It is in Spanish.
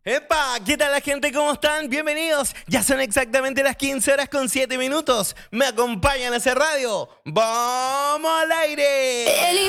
¡Epa! ¿Qué tal la gente? ¿Cómo están? Bienvenidos. Ya son exactamente las 15 horas con 7 minutos. ¿Me acompañan a hacer radio? ¡Vamos al aire!